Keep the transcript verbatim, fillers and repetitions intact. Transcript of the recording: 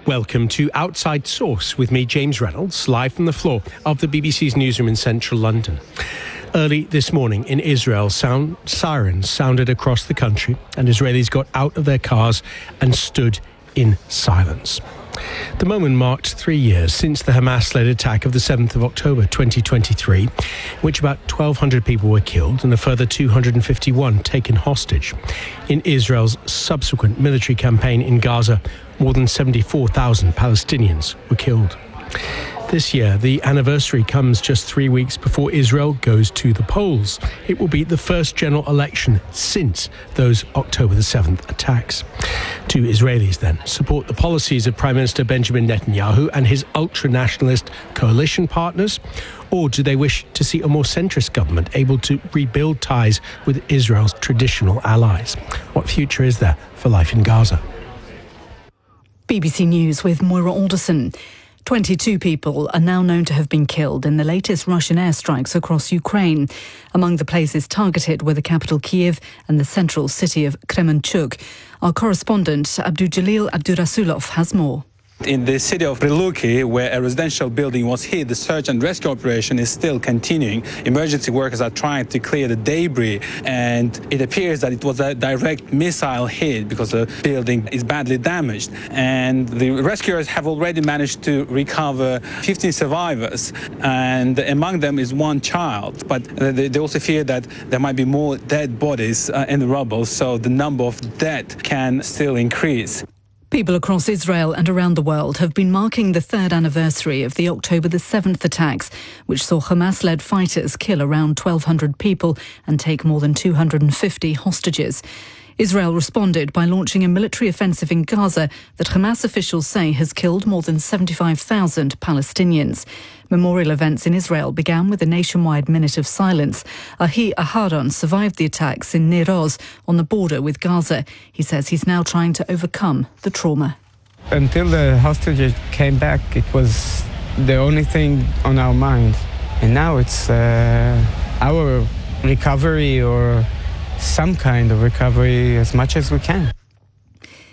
Welcome to Outside Source with me, James Reynolds, live from the floor of the B B C's newsroom in central London. Early this morning in Israel, sound sirens sounded across the country and Israelis got out of their cars and stood in silence. The moment marked three years since the Hamas-led attack of the seventh of October twenty twenty-three, in which about twelve hundred people were killed and a further two hundred fifty-one taken hostage. In Israel's subsequent military campaign in Gaza, more than seventy-four thousand Palestinians were killed. This year, the anniversary comes just three weeks before Israel goes to the polls. It will be the first general election since those October the seventh attacks. Do Israelis then support the policies of Prime Minister Benjamin Netanyahu and his ultra-nationalist coalition partners? Or do they wish to see a more centrist government able to rebuild ties with Israel's traditional allies? What future is there for life in Gaza? B B C News with Moira Alderson. twenty-two people are now known to have been killed in the latest Russian airstrikes across Ukraine. Among the places targeted were the capital Kiev and the central city of Kremenchuk. Our correspondent Abdujalil Abdurasulov has more. In the city of Priluki, where a residential building was hit, the search and rescue operation is still continuing. Emergency workers are trying to clear the debris, and it appears that it was a direct missile hit because the building is badly damaged. And the rescuers have already managed to recover fifteen survivors, and among them is one child. But they also fear that there might be more dead bodies in the rubble, so the number of dead can still increase. People across Israel and around the world have been marking the third anniversary of the October the seventh attacks, which saw Hamas-led fighters kill around twelve hundred people and take more than two hundred fifty hostages. Israel responded by launching a military offensive in Gaza that Hamas officials say has killed more than seventy-five thousand Palestinians. Memorial events in Israel began with a nationwide minute of silence. Ahi Aharon survived the attacks in Nir Oz on the border with Gaza. He says he's now trying to overcome the trauma. Until the hostages came back, it was the only thing on our mind. And now it's uh, our recovery, or some kind of recovery, as much as we can.